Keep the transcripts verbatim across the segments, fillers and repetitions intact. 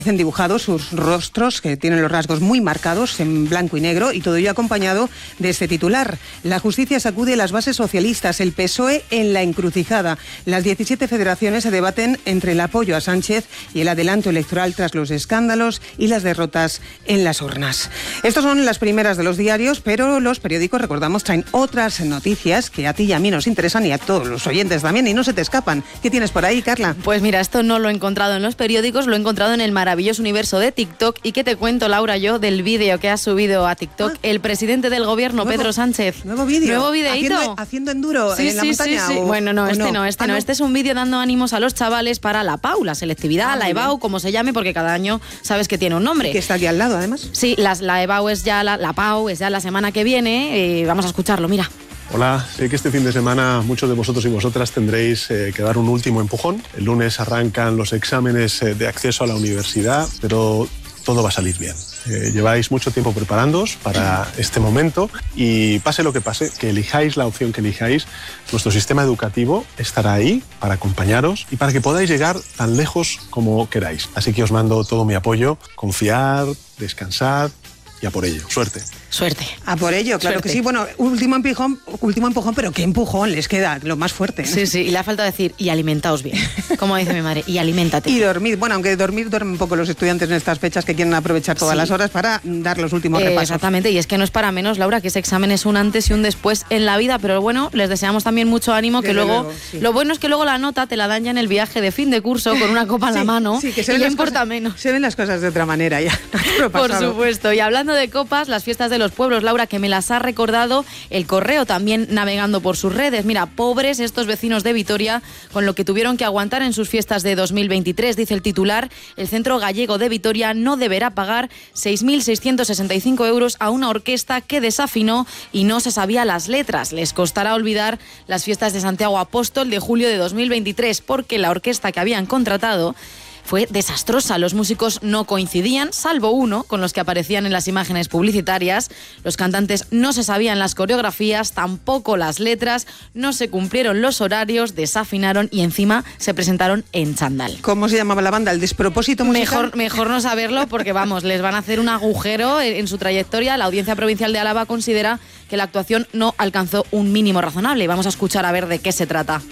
Hacen dibujados sus rostros, que tienen los rasgos muy marcados en blanco y negro, y todo ello acompañado de este titular: la justicia sacude las bases socialistas, el P S O E en la encrucijada. Las diecisiete federaciones se debaten entre el apoyo a Sánchez y el adelanto electoral tras los escándalos y las derrotas en las urnas. Estas son las primeras de los diarios, pero los periódicos, recordamos, traen otras noticias que a ti y a mí nos interesan y a todos los oyentes también, y no se te escapan. ¿Qué tienes por ahí, Carla? Pues mira, esto no lo he encontrado en los periódicos, lo he encontrado en el maravilloso universo de TikTok. ¿Y qué te cuento, Laura, yo del vídeo que ha subido a TikTok ah, el presidente del gobierno, nuevo, Pedro Sánchez? Nuevo vídeo. Nuevo videíto. Haciendo, haciendo enduro sí, en la sí, montaña. Sí, sí. O, bueno, no, este no, no este ah, no. no. Este es un vídeo dando ánimos a los chavales para la P A U, la selectividad, ah, la E B A U, como se llame, porque cada año sabes que tiene un nombre. Y que está aquí al lado, además. Sí, las, la E B A U es ya, la, la P A U es ya la semana que viene. Eh, vamos a escucharlo, mira. Hola, sé que este fin de semana muchos de vosotros y vosotras tendréis eh, que dar un último empujón. El lunes arrancan los exámenes eh, de acceso a la universidad, pero todo va a salir bien. Eh, lleváis mucho tiempo preparándoos para este momento y pase lo que pase, que elijáis la opción que elijáis, nuestro sistema educativo estará ahí para acompañaros y para que podáis llegar tan lejos como queráis. Así que os mando todo mi apoyo, confiar, descansar y a por ello. Suerte. Suerte. A por ello, claro Suerte. que sí. Bueno, último empujón, último empujón, pero qué empujón les queda, lo más fuerte, ¿no? Sí, sí, y le ha faltado decir, y alimentaos bien, como dice mi madre, y aliméntate. Y dormir, bueno, aunque dormir duermen un poco los estudiantes en estas fechas que quieren aprovechar todas sí. las horas para dar los últimos eh, repasos. Exactamente, y es que no es para menos, Laura, que ese examen es un antes y un después en la vida, pero bueno, les deseamos también mucho ánimo, que Desde luego, luego sí. lo bueno es que luego la nota te la dan ya en el viaje de fin de curso con una copa en sí, la mano, sí, que se y ven ya las importa cosas, menos. Se ven las cosas de otra manera ya. Por supuesto, y hablando de copas, las fiestas de los pueblos, Laura, que me las ha recordado el Correo también navegando por sus redes. Mira, pobres estos vecinos de Vitoria con lo que tuvieron que aguantar en sus fiestas de dos mil veintitrés, dice el titular. El Centro Gallego de Vitoria no deberá pagar seis mil seiscientos sesenta y cinco euros a una orquesta que desafinó y no se sabía las letras. Les costará olvidar las fiestas de Santiago Apóstol de julio de dos mil veintitrés porque la orquesta que habían contratado fue desastrosa. Los músicos no coincidían, salvo uno, con los que aparecían en las imágenes publicitarias. Los cantantes no se sabían las coreografías, tampoco las letras, no se cumplieron los horarios, desafinaron y encima se presentaron en chándal. ¿Cómo se llamaba la banda? ¿El despropósito musical? Mejor, mejor no saberlo porque, vamos, les van a hacer un agujero en, en su trayectoria. La Audiencia Provincial de Álava considera que la actuación no alcanzó un mínimo razonable. Y vamos a escuchar a ver de qué se trata.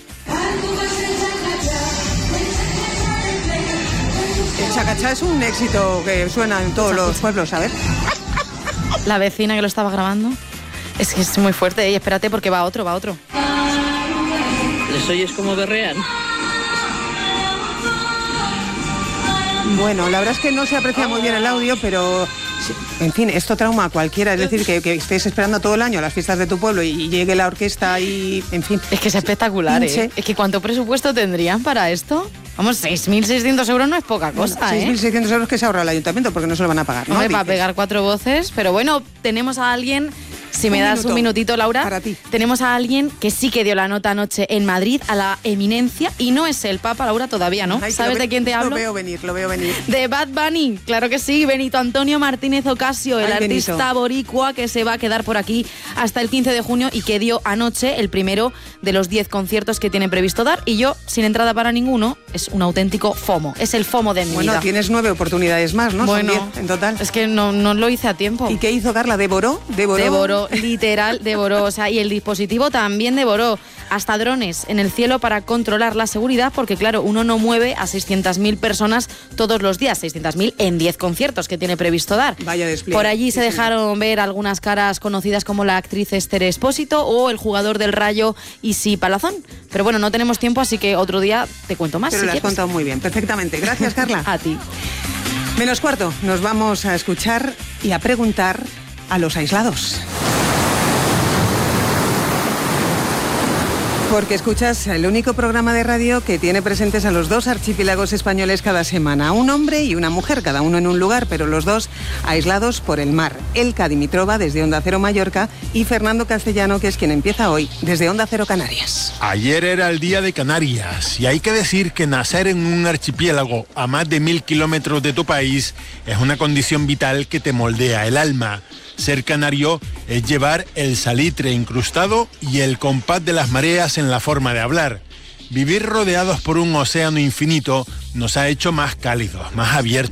El chacachá es un éxito que suena en todos los pueblos, ¿sabes? La vecina que lo estaba grabando. Es que es muy fuerte. Y espérate porque va otro, va otro. ¿Les oyes cómo berrean? Bueno, la verdad es que no se aprecia muy bien el audio, pero en fin, esto trauma a cualquiera. Es decir, que, que estés esperando todo el año las fiestas de tu pueblo y llegue la orquesta y, en fin. Es que es espectacular, ¿eh? Es que ¿cuánto presupuesto tendrían para esto? Vamos, seis mil seiscientos euros no es poca cosa, bueno, seis mil seiscientos ¿eh? euros que se ahorra el ayuntamiento porque no se lo van a pagar, ¿no? Hombre, para pegar cuatro voces, pero bueno, tenemos a alguien... Si me un das minuto, un minutito, Laura, para ti. Tenemos a alguien que sí que dio la nota anoche en Madrid a la eminencia y no es el Papa, Laura, todavía, ¿no? Ay, ¿Sabes ve, de quién te hablo? Lo veo venir, lo veo venir. De Bad Bunny, claro que sí, Benito Antonio Martínez Ocasio, el Ay, artista Benito. boricua que se va a quedar por aquí hasta el quince de junio y que dio anoche el primero de los diez conciertos que tiene previsto dar. Y yo, sin entrada para ninguno, es un auténtico FOMO, es el FOMO de mi bueno, vida. Bueno, tienes nueve oportunidades más, ¿no? Bueno, Son diez en total. Es que no, no lo hice a tiempo. ¿Y qué hizo Carla? ¿Devoró? ¿Devoró? Devoró, literal, devoró. O sea, y el dispositivo también devoró. Hasta drones en el cielo para controlar la seguridad, porque claro, uno no mueve a seiscientas mil personas todos los días, seiscientas mil en diez conciertos que tiene previsto dar. Vaya despliegue. Por allí sí, se sí. dejaron ver algunas caras conocidas como la actriz Esther Expósito o el jugador del Rayo Isi Palazón. Pero bueno, no tenemos tiempo, así que otro día te cuento más. Pero si lo has quieres. contado muy bien, perfectamente. Gracias, Carla. A ti. Menos cuarto, nos vamos a escuchar y a preguntar a los aislados. Porque escuchas el único programa de radio que tiene presentes a los dos archipiélagos españoles cada semana. Un hombre y una mujer, cada uno en un lugar, pero los dos aislados por el mar. Elka Dimitrova desde Onda Cero Mallorca y Fernando Castellano, que es quien empieza hoy desde Onda Cero Canarias. Ayer era el día de Canarias y hay que decir que nacer en un archipiélago a más de mil kilómetros de tu país es una condición vital que te moldea el alma. Ser canario es llevar el salitre incrustado y el compás de las mareas en la forma de hablar. Vivir rodeados por un océano infinito nos ha hecho más cálidos, más abiertos.